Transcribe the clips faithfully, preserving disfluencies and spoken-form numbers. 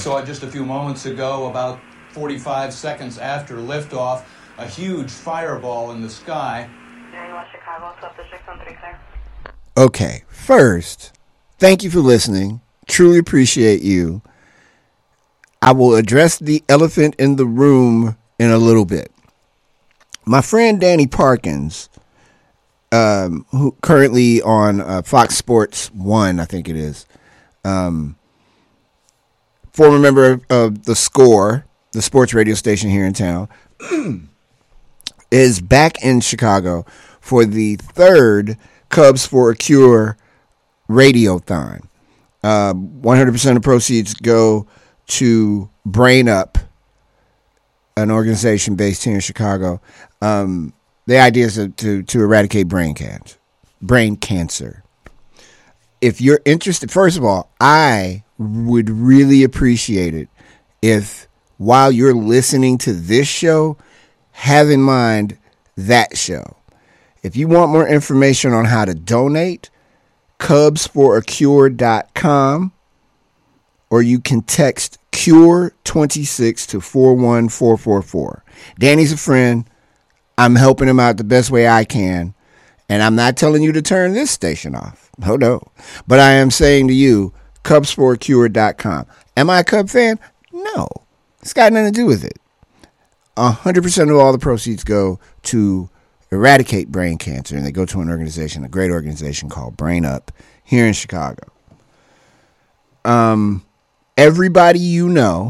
saw it just a few moments ago, about forty-five seconds after liftoff. A huge fireball in the sky. Okay, first, thank you for listening. Truly appreciate you. I will address the elephant in the room in a little bit. My friend Danny Parkins, um, who currently on uh, Fox Sports One, I think it is, um, former member of The Score, the sports radio station here in town, is back in Chicago for the third Cubs for a Cure Radiothon. Uh, one hundred percent of proceeds go to Brain Up, an organization based here in Chicago. Um, the idea is to, to, to eradicate brain cancer. Brain cancer. If you're interested, first of all, I would really appreciate it if while you're listening to this show, have in mind that show. If you want more information on how to donate, cubs for a cure dot com, or you can text cure twenty-six to four one four four four. Danny's a friend. I'm helping him out the best way I can. And I'm not telling you to turn this station off. Oh, no. But I am saying to you, cubs for a cure dot com. Am I a Cub fan? No. It's got nothing to do with it. one hundred percent of all the proceeds go to eradicate brain cancer, and they go to an organization, a great organization called Brain Up here in Chicago. Um, everybody you know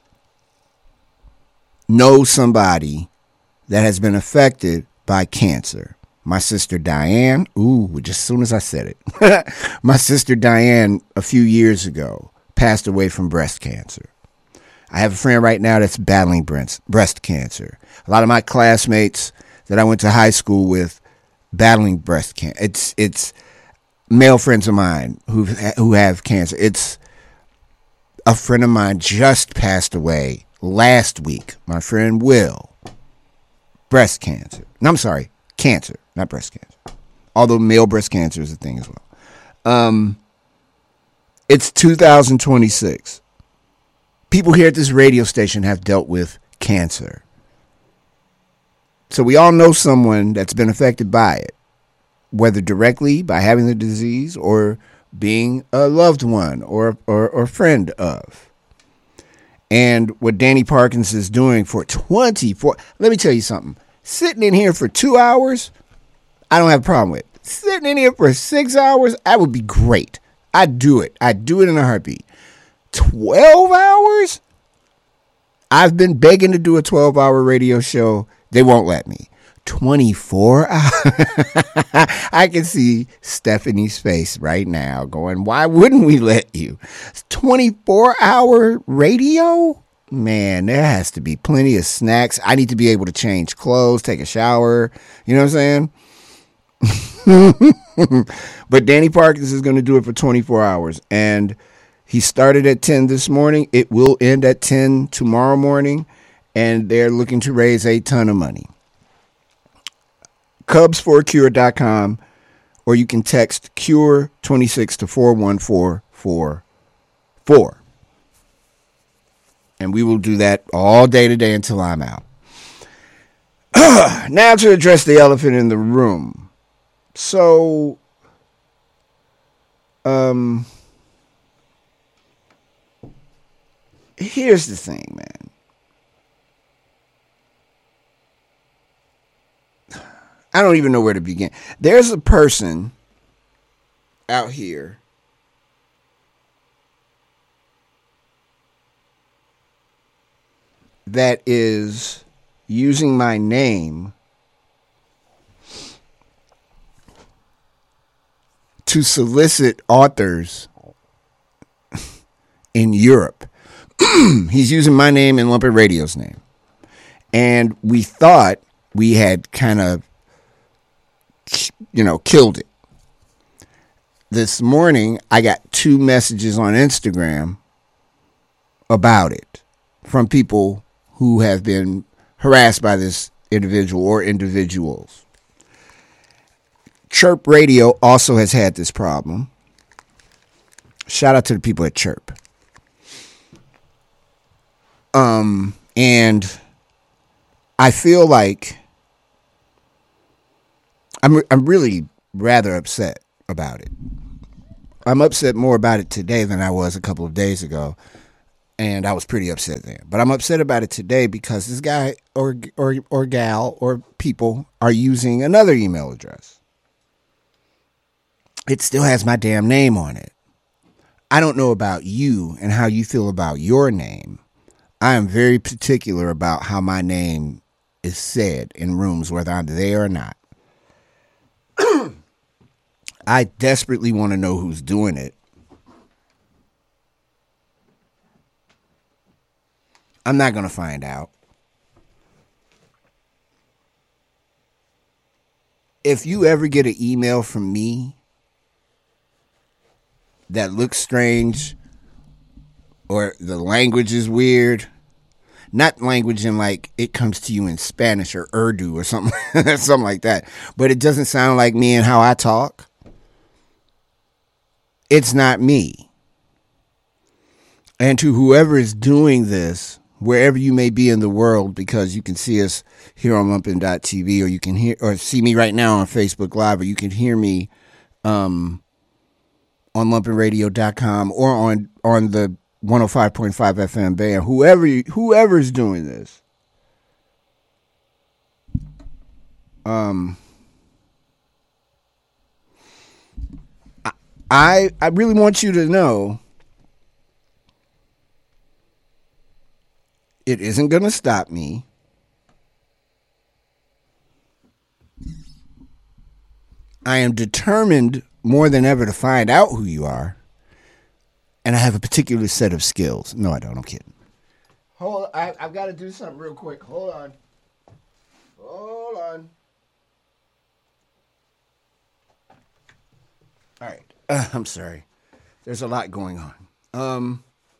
knows somebody that has been affected by cancer. My sister Diane, ooh, just as soon as I said it, my sister Diane a few years ago passed away from breast cancer. I have a friend right now that's battling breast, breast cancer. A lot of my classmates that I went to high school with battling breast cancer. It's it's male friends of mine who who have cancer. It's a friend of mine just passed away last week. My friend Will. Breast cancer. No, I'm sorry, cancer, not breast cancer. Although male breast cancer is a thing as well. Um, it's two thousand twenty-six. People here at this radio station have dealt with cancer. So we all know someone that's been affected by it, whether directly by having the disease or being a loved one or or, or friend of. And what Danny Parkins is doing for twenty-four, let me tell you something. Sitting in here for two hours, I don't have a problem with. Sitting in here for six hours, that would be great. I'd do it. I'd do it in a heartbeat. twelve hours? I've been begging to do a twelve-hour radio show. They won't let me. twenty-four hours? I can see Stephanie's face right now going, why wouldn't we let you? twenty-four hour radio? Man, there has to be plenty of snacks. I need to be able to change clothes, take a shower. You know what I'm saying? But Danny Parkins is going to do it for twenty-four hours. And he started at ten this morning. It will end at ten tomorrow morning. And they're looking to raise a ton of money. cubs for a cure dot com, or you can text cure twenty-six to four one four four four. And we will do that all day today until I'm out. Now to address the elephant in the room. So, um, here's the thing, man. I don't even know where to begin. There's a person out here that is using my name to solicit authors in Europe. He's using my name and Lumpet Radio's name. And we thought we had kind of, you know, killed it. This morning, I got two messages on Instagram about it from people who have been harassed by this individual or individuals. Chirp Radio also has had this problem. Shout out to the people at Chirp. Um, and I feel like I'm I'm really rather upset about it. I'm upset more about it today than I was a couple of days ago, and I was pretty upset then. But I'm upset about it today because this guy or or or gal or people are using another email address. It still has my damn name on it. I don't know about you and how you feel about your name. I am very particular about how my name is said in rooms, whether I'm there or not. I desperately want to know who's doing it. I'm not going to find out. If you ever get an email from me that looks strange or the language is weird, not language in like it comes to you in Spanish or Urdu or something, something like that, but it doesn't sound like me and how I talk, it's not me. And to whoever is doing this, wherever you may be in the world, because you can see us here on lumpin dot t v, or you can hear or see me right now on Facebook Live, or you can hear me um, on lumpin radio dot com or on on the one oh five point five F M band. Whoever whoever's doing this, um, I I really want you to know it isn't going to stop me. I am determined more than ever to find out who you are. And I have a particular set of skills. No, I don't. I'm kidding. Hold on. I, I've got to do something real quick. Hold on. Hold on. All right. Uh, I'm sorry. There's a lot going on. Um,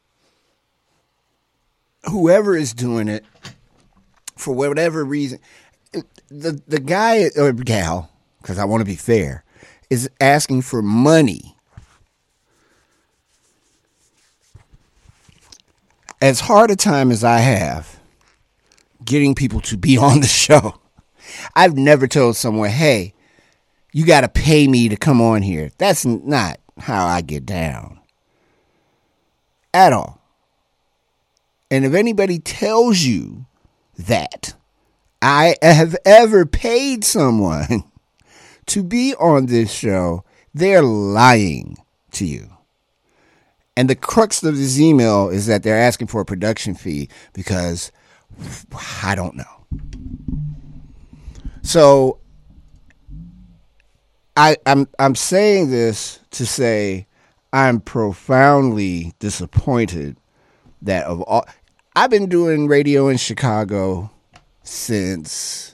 whoever is doing it, for whatever reason, the the guy or gal, because I want to be fair, is asking for money. As hard a time as I have getting people to be on the show, I've never told someone, hey, you got to pay me to come on here. That's not how I get down at all. And if anybody tells you that I have ever paid someone to be on this show, they're lying to you. And the crux of this email is that they're asking for a production fee because I don't know. So I, I'm I'm saying this to say I'm profoundly disappointed that of all I've been doing radio in Chicago since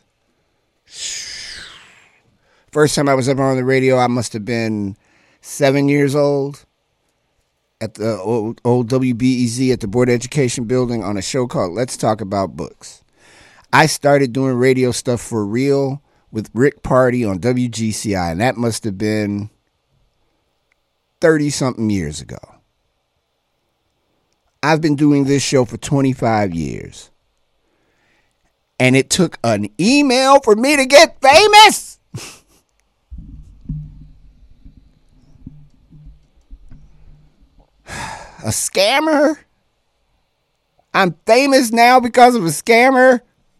first time I was ever on the radio. I must have been seven years old. At the old, old W B E Z at the Board of Education building on a show called Let's Talk About Books. I started doing radio stuff for real with Rick Party on W G C I, and that must have been thirty-something years ago. I've been doing this show for twenty-five years. And it took an email for me to get famous. A scammer? I'm famous now because of a scammer?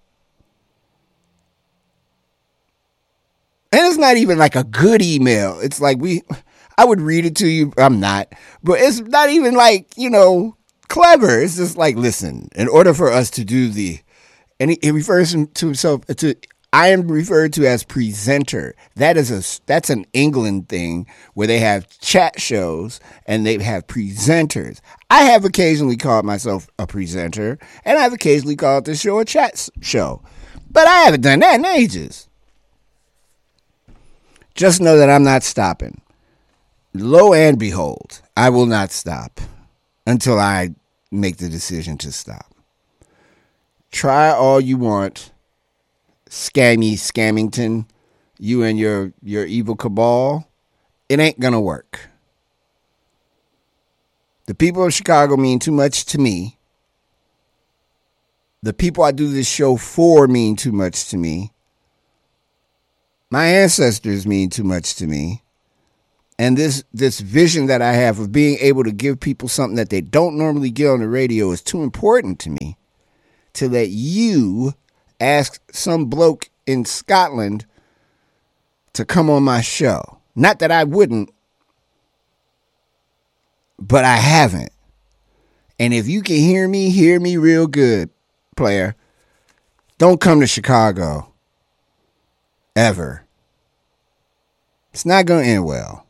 And it's not even like a good email. It's like we, I would read it to you. I'm not. But it's not even like, you know, clever. It's just like, listen, in order for us to do the, and he, he refers to himself to, I am referred to as presenter. That is a, that's an England thing where they have chat shows and they have presenters. I have occasionally called myself a presenter, and I've occasionally called this show a chat show. But I haven't done that in ages. Just know that I'm not stopping. Lo and behold, I will not stop until I make the decision to stop. Try all you want. Scammy Scammington, you and your, your evil cabal, it ain't gonna work. The people of Chicago mean too much to me. The people I do this show for mean too much to me. My ancestors mean too much to me. And this this vision that I have of being able to give people something that they don't normally get on the radio is too important to me to let you ask some bloke in Scotland to come on my show. Not that I wouldn't, but I haven't. And if you can hear me, hear me real good, player. Don't come to Chicago. Ever. It's not going to end well.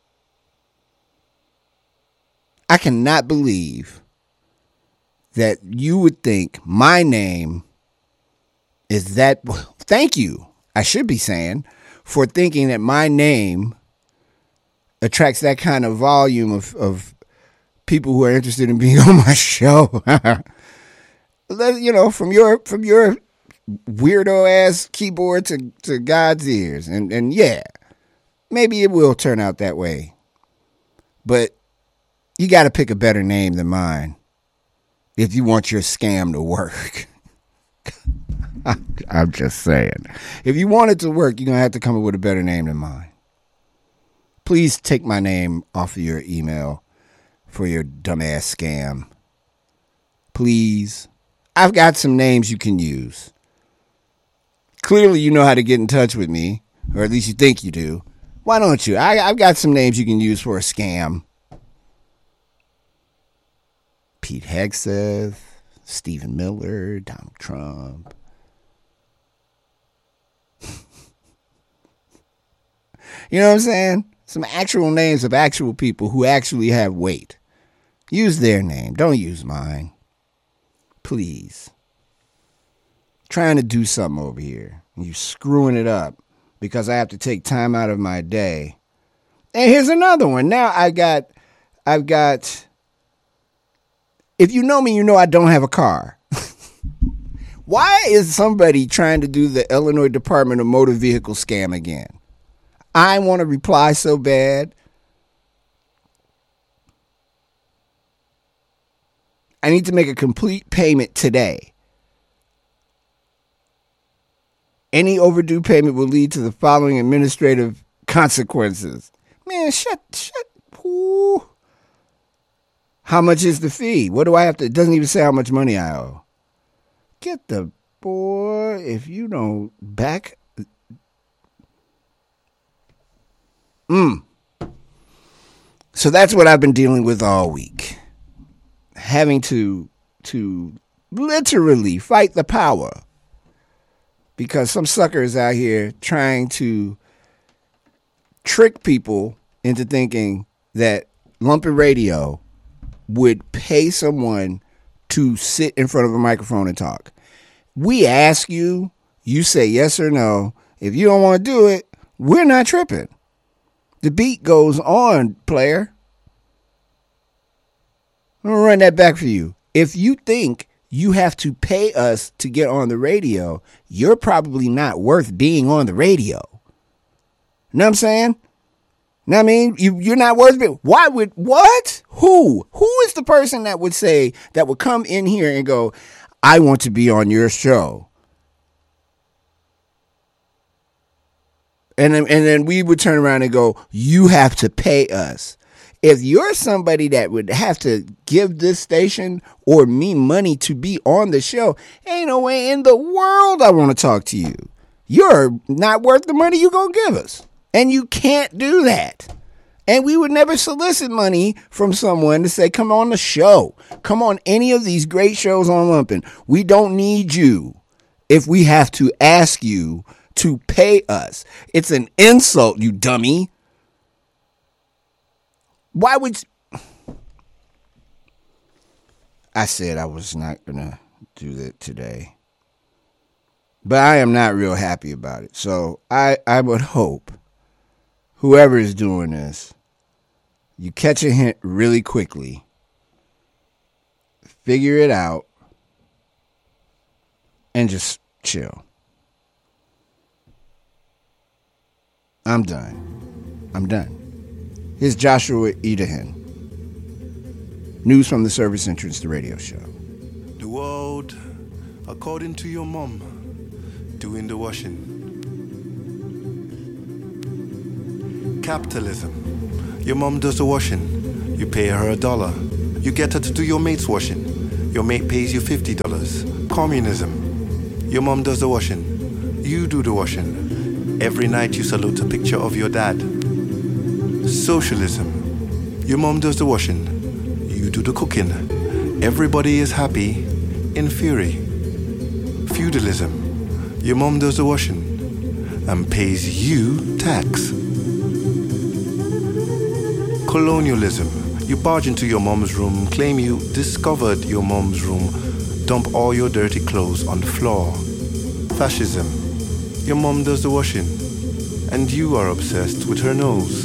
I cannot believe that you would think my name is that. Thank you, I should be saying, for thinking that my name attracts that kind of volume of, of people who are interested in being on my show. You know, from your from your weirdo ass keyboard to, to God's ears. And, and yeah, maybe it will turn out that way. But you got to pick a better name than mine if you want your scam to work. I'm just saying. If you want it to work, you're going to have to come up with a better name than mine. Please take my name off of your email for your dumbass scam. Please. I've got some names you can use. Clearly you know how to get in touch with me, or at least you think you do. Why don't you? I, I've got some names you can use for a scam. Pete Hegseth, Stephen Miller, Donald Trump. You know what I'm saying? Some actual names of actual people who actually have weight. Use their name. Don't use mine. Please. Trying to do something over here. And you screwing it up because I have to take time out of my day. And here's another one. Now I got, I've got... If you know me, you know I don't have a car. Why is somebody trying to do the Illinois Department of Motor Vehicle scam again? I want to reply so bad. I need to make a complete payment today. Any overdue payment will lead to the following administrative consequences. Man, shut, shut. Ooh. How much is the fee? What do I have to? It doesn't even say how much money I owe. Get the boy, if you don't back. Mm. So that's what I've been dealing with all week. Having to, to literally fight the power. Because some sucker is out here trying to trick people into thinking that Lumpin' Radio would pay someone to sit in front of a microphone and talk. We ask you, you say yes or no. If you don't want to do it, we're not tripping. The beat goes on, player. I'm going to run that back for you. If you think you have to pay us to get on the radio, you're probably not worth being on the radio. You know what I'm saying? You know what I mean? You, you're not worth it. Why would, what? Who? Who is the person that would say, that would come in here and go, I want to be on your show? And then, and then we would turn around and go, you have to pay us. If you're somebody that would have to give this station or me money to be on the show, ain't no way in the world I want to talk to you. You're not worth the money you're going to give us. And you can't do that. And we would never solicit money from someone to say, come on the show. Come on any of these great shows on Lumpin'. We don't need you if we have to ask you to pay us. It's an insult, you dummy. Why would you? I said I was not going to do that today. But I am not real happy about it. So I, I would hope whoever is doing this, you catch a hint really quickly, figure it out, and just chill. I'm done. I'm done. Here's Joshua Edahan. News from the Service Entrance, the radio show. The world according to your mom, doing the washing. Capitalism. Your mom does the washing. You pay her a dollar. You get her to do your mate's washing. Your mate pays you fifty dollars. Communism. Your mom does the washing. You do the washing. Every night you salute a picture of your dad. Socialism. Your mom does the washing. You do the cooking. Everybody is happy, in fury. Feudalism. Your mom does the washing and pays you tax. Colonialism. You barge into your mom's room, claim you discovered your mom's room, dump all your dirty clothes on the floor. Fascism. Your mom does the washing, and you are obsessed with her nose.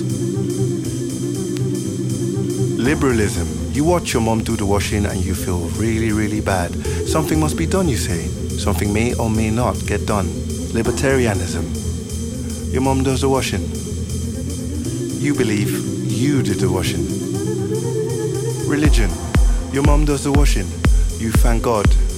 Liberalism. You watch your mom do the washing and you feel really, really bad. Something must be done, you say. Something may or may not get done. Libertarianism. Your mom does the washing. You believe you did the washing. Religion. Your mom does the washing. You thank God